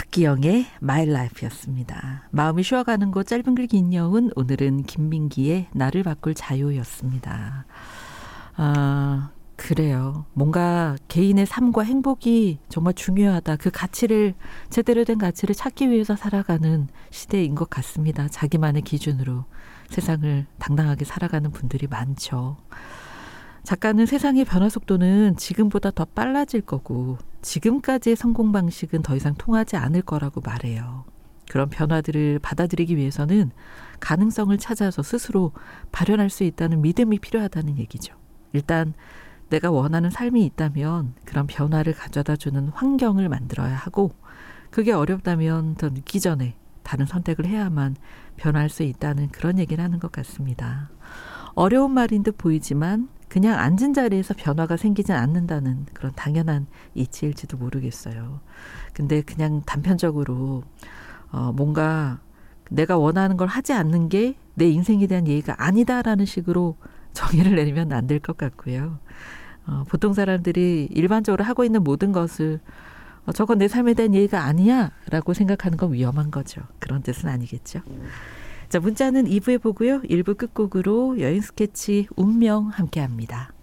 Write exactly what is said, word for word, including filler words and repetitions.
박기영의 My Life였습니다. 마음이 쉬어가는 곳 짧은 글 긴 여운, 오늘은 김민기의 나를 바꿀 자유였습니다. 아, 그래요. 뭔가 개인의 삶과 행복이 정말 중요하다. 그 가치를, 제대로 된 가치를 찾기 위해서 살아가는 시대인 것 같습니다. 자기만의 기준으로 세상을 당당하게 살아가는 분들이 많죠. 작가는 세상의 변화 속도는 지금보다 더 빨라질 거고 지금까지의 성공 방식은 더 이상 통하지 않을 거라고 말해요. 그런 변화들을 받아들이기 위해서는 가능성을 찾아서 스스로 발현할 수 있다는 믿음이 필요하다는 얘기죠. 일단 내가 원하는 삶이 있다면 그런 변화를 가져다주는 환경을 만들어야 하고, 그게 어렵다면 더 늦기 전에 다른 선택을 해야만 변화할 수 있다는 그런 얘기를 하는 것 같습니다. 어려운 말인 듯 보이지만 그냥 앉은 자리에서 변화가 생기진 않는다는 그런 당연한 이치일지도 모르겠어요. 근데 그냥 단편적으로 어, 뭔가 내가 원하는 걸 하지 않는 게 내 인생에 대한 예의가 아니다라는 식으로 정의를 내리면 안 될 것 같고요. 어, 보통 사람들이 일반적으로 하고 있는 모든 것을 어, 저건 내 삶에 대한 예의가 아니야 라고 생각하는 건 위험한 거죠. 그런 뜻은 아니겠죠. 자, 문자는 이 부에 보고요. 일 부 끝곡으로 여행 스케치 운명 함께합니다.